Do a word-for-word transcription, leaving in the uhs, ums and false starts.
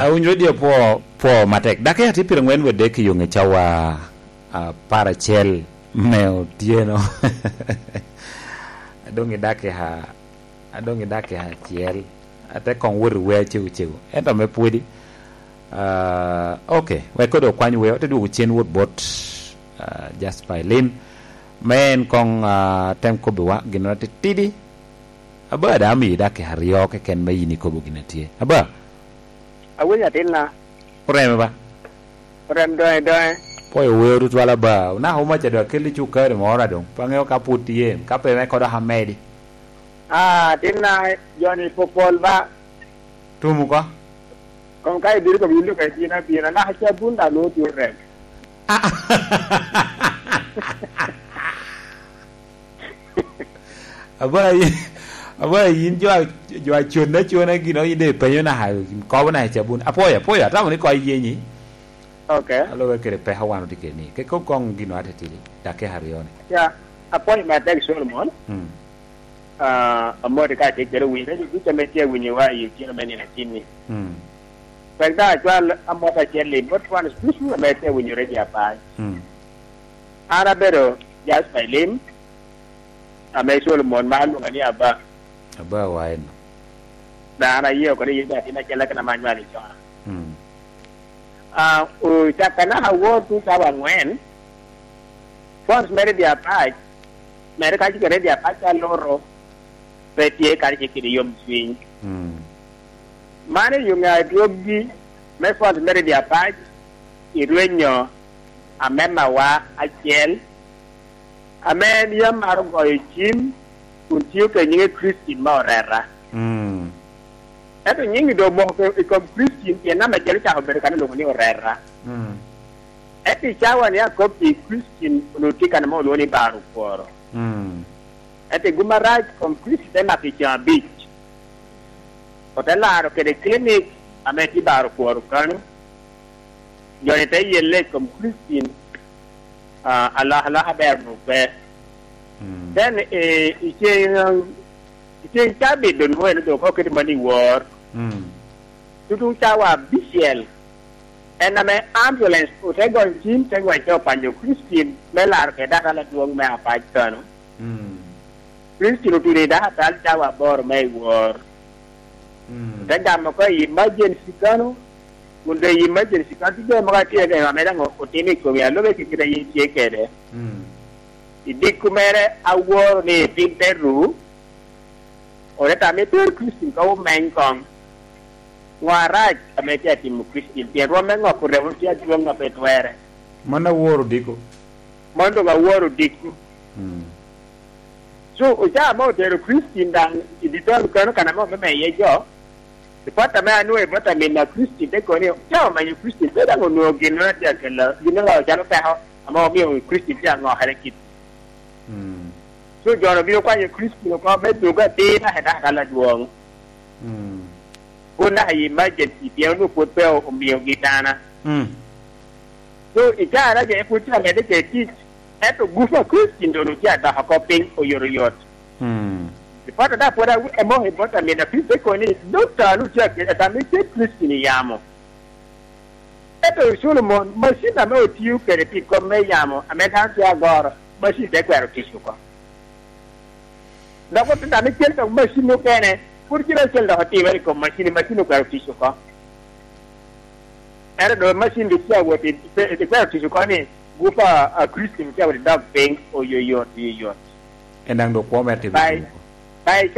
Awinjo dia po po matek. Dake ati piro ngwen wede ki yonge chawa uh, para chel meo tieno. Adongi dake ha adongi dake ha chiel. Ate kong wur we chiu chiu. Ento me pudi. Uh, okay, we kodo kwanyu we ote du chen wood bot uh, just by lim. Men kong uh, tem ko bewa ginati tidi. Aba da mi dake hario ke ken mai ni ko bu ginati. Aba. Awi ya tinna. Prem ba. Prem doy doy. Poi we ru twala ba. Na ho ma cha do keli chu ka de mo ra dong. Pa ngeo ka puti ye. Ka pe me ko da hamedi. Ah, tinna Johnny Popol ba. Tumu ko. Kong kai dir ko bilu kai tina pina na ha cha bunda lo tu rem. Aba aba yin jo jo chun na chun na gino ide pe na ha ko na cha bun apoya apoya ta ni ko ye ni. Okay. Alo ke pe hawan ti ke ni. Ke ko kong gino ate ti da ke harione. Ya, apoya ma tek Solomon. Hmm. Ah, amo de ka te kere wi na ju te me te wi ni wa yi ti na me ni na tinni. Hmm. Pagda jwal amo ta chelle bot wan spesial me te wi ni re ya pa. Hmm. Ara bero jas pa lim. Ame Solomon ma lu ngani aba. Aba wain. Da ana yo ko ni da tina chela kana ma nyali cho. Hmm. Ah, u ta kana ha wo tu ta wa ngwen. Fons mere dia pa. Mere ka ji kere dia pa cha loro. Petie ka ji kiri yom swing. Hmm. Mane yunga drogi me fons mere dia pa. Irwenyo amema wa achel. Amen yam argo ichim untiu ke nyinge Christian ma orera. Hmm. Eto nyingi do mo ko ko Christian ye na me jeri cha obere kan lo ni orera. Hmm. Eti chawa ni akopi Christian unutika na mo lo ni baru poro. Hmm. Eti gumaraj kom Christian na picha beach. Hotela ro ke de clinic ameti baru poro kan. Yo ne te yelle kom Christian ah Allah Allah haber no be. Then eh ike ike chabe don ho no ko ke mani war. Hmm. Tutu chawa bisiel. Ena me ambulance o te go jim te go cho panjo Christian me lar ke da la duong me apa tano. Hmm. Christian tu ni da tal chawa bor me war. Hmm. Te ga mo ko emergency kano. Munde emergency kan ti mo ka ti e ga me da ngo o tini ko ya lo be ki kira yin ti ke de. Hmm. Idikumere awo ni pinteru. Ore ta me per Christian ko men kong. Waraj ame ti atimu Christian ti ro men ngo ko rewo ti ati ngo petwere. Mana woru diko. Mondo ga woru diku. Hmm. So o ja mo de Christian dan idito ko kana mo me ye jo. Dipata me anu e bota me na Christian de ko ni ja ma ni Christian de da no gino ti akela. Gino ga ja no pe ha amo mi o Christian ti ngo harekit. Hmm. So jono bi ko ye Christian ko me du ga ti na heda kala duong. Hmm. Una yi emergency bi no ko pe o mi o gitana. Hmm. So ikara je ko ta me de ke ti eto gufa Christian do no ti ada ha ko ping o yoro yot. Hmm. Dipata da pora e mo e bota me na Christian ko ni doctor lu ja ke ta me te Christian yamo. Eto Solomon masina me o tiu ke pi ko me yamo ame ta ti agora. Machine de kwero tishu ko da ko ta me kel to machine no kene pur kira kel da hoti wari ko machine machine kwero tishu ko era do machine de tia wo de de kwero tishu ko ni gufa a Christian tia wo dog pink o yo yo yo Endang do ko mete. Bye. Bye.